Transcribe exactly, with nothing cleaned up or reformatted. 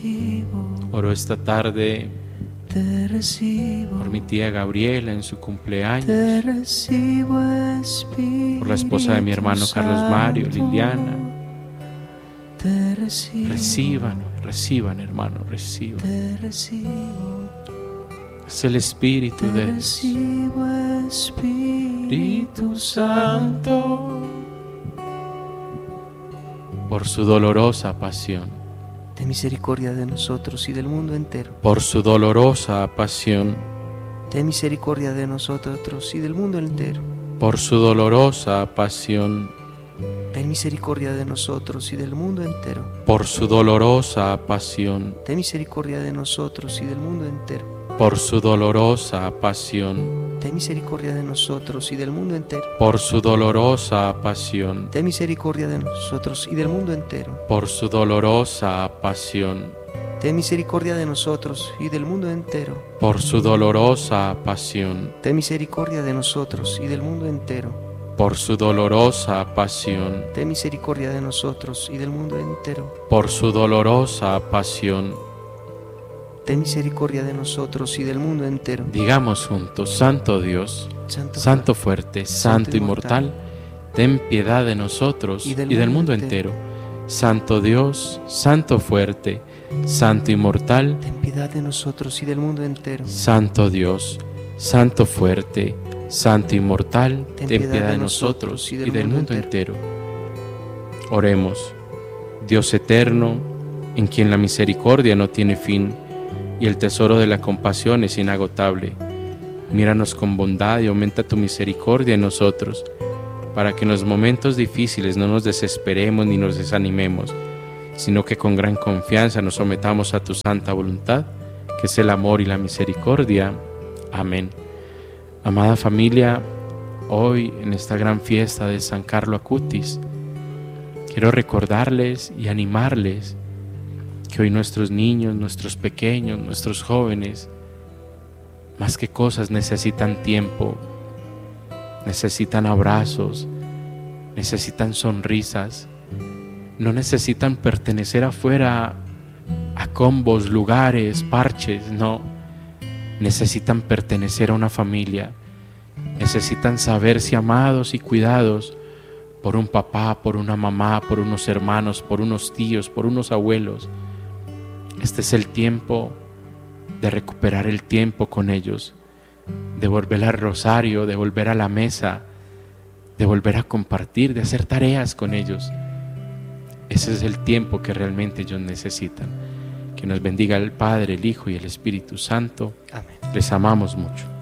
Oro esta tarde te recibo, por mi tía Gabriela en su cumpleaños, te recibo, Espíritu por la esposa de mi hermano Carlos Mario, Santo. Liliana. Te recibo, Reciban, reciban, hermano, reciban. te recibo, Es el Espíritu te de recibo, Espíritu Santo. Por su dolorosa pasión, Ten misericordia de nosotros y del mundo entero. por su dolorosa pasión, Ten misericordia de nosotros y del mundo entero. por su dolorosa pasión, Ten misericordia de nosotros y del mundo entero. por su dolorosa pasión, Ten misericordia de nosotros y del mundo entero. por su dolorosa pasión, Ten misericordia de nosotros y del mundo entero. por su dolorosa pasión, Ten misericordia de nosotros y del mundo entero. por su dolorosa pasión, Ten misericordia de nosotros y del mundo entero. por su dolorosa pasión, Ten misericordia de nosotros y del mundo entero. por su dolorosa pasión, Ten misericordia de nosotros y del mundo entero. por su dolorosa pasión. Ten misericordia de nosotros y del mundo entero. Digamos juntos: Santo Dios, Santo, Santo fuerte, Santo inmortal, ten piedad de nosotros y del mundo entero. Santo Dios, Santo fuerte, Santo inmortal, ten piedad de nosotros y del mundo entero. Santo Dios, Santo fuerte, Santo inmortal, ten piedad de nosotros y del mundo entero. Oremos. Dios eterno, en quien la misericordia no tiene fin y el tesoro de la compasión es inagotable, míranos con bondad y aumenta tu misericordia en nosotros, para que en los momentos difíciles no nos desesperemos ni nos desanimemos, sino que con gran confianza nos sometamos a tu santa voluntad, que es el amor y la misericordia. Amén. Amada familia, hoy en esta gran fiesta de San Carlo Acutis, quiero recordarles y animarles que hoy nuestros niños, nuestros pequeños, nuestros jóvenes, más que cosas necesitan tiempo, necesitan abrazos, necesitan sonrisas, no necesitan pertenecer afuera a combos, lugares, parches, no, necesitan pertenecer a una familia, necesitan saberse amados y cuidados por un papá, por una mamá, por unos hermanos, por unos tíos, por unos abuelos. Este es el tiempo de recuperar el tiempo con ellos, de volver al rosario, de volver a la mesa, de volver a compartir, de hacer tareas con ellos. Ese es el tiempo que realmente ellos necesitan. Que nos bendiga el Padre, el Hijo y el Espíritu Santo. Amén. Les amamos mucho.